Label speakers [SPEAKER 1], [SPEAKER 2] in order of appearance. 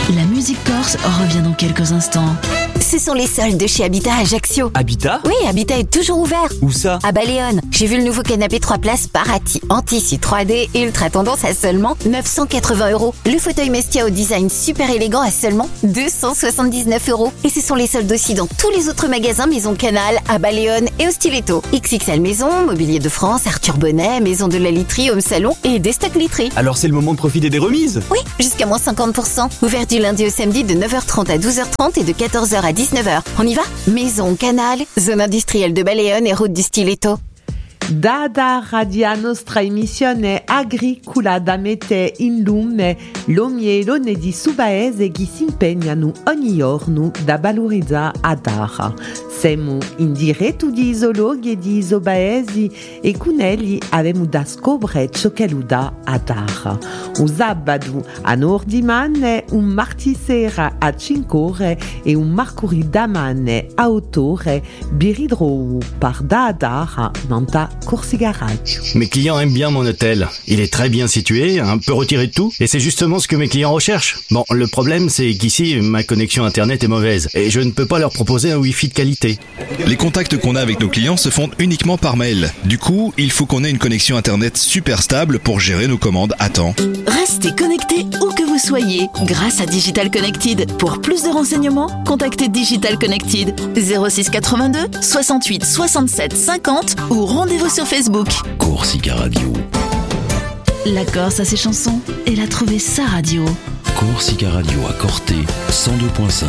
[SPEAKER 1] La musique corse revient dans quelques instants.
[SPEAKER 2] Ce sont les soldes de chez Habitat Ajaccio.
[SPEAKER 3] Habitat ?
[SPEAKER 2] Oui, Habitat est toujours ouvert.
[SPEAKER 3] Où ça ?
[SPEAKER 2] À Baléone. J'ai vu le nouveau canapé 3 places Parati en tissu 3D et ultra tendance à seulement 980 €. Le fauteuil Mestia au design super élégant à seulement 279 €. Et ce sont les soldes aussi dans tous les autres magasins Maison Canal, à Baléone et au Stiletto. XXL Maison, Mobilier de France, Arthur Bonnet, Maison de la Literie, Home Salon et des stocks literie.
[SPEAKER 3] Alors c'est le moment de profiter des remises ?
[SPEAKER 2] Oui, jusqu'à moins 50%. Ouvert du lundi au samedi de 9h30 à 12h30 et de 14h à 19h. On y va ? Maison Canal, zone industrielle de Baléone et route du Stiletto.
[SPEAKER 4] Dada radia nostra emissione agricola da mette in lume l'omielone di Subaese che si impegnano ogni giorno da valorizzare Adara. Siamo in diretto di zoologhi e di Isobaesi e con egli abbiamo da scoprire ciò che lo dà Adara. Un sabato a Nordimane, un martedì sera a 5 ore e un mercoledì da mane a 8 ore biridrou par Adara nanta Corsica Radio.
[SPEAKER 5] Mes clients aiment bien mon hôtel. Il est très bien situé, un peu retiré de tout, et c'est justement ce que mes clients recherchent. Bon, le problème c'est qu'ici, ma connexion internet est mauvaise, et je ne peux pas leur proposer un wifi de qualité.
[SPEAKER 6] Les contacts qu'on a avec nos clients se font uniquement par mail. Du coup, il faut qu'on ait une connexion internet super stable pour gérer nos commandes à temps.
[SPEAKER 1] Restez connectés où que vous soyez grâce à Digital Connected. Pour plus de renseignements, contactez Digital Connected 06 82 68 67 50 ou rendez-vous sur Facebook.
[SPEAKER 7] Corsica Radio.
[SPEAKER 1] La Corse a ses chansons, elle a trouvé sa radio.
[SPEAKER 7] Corsica Radio à Corté 102.5.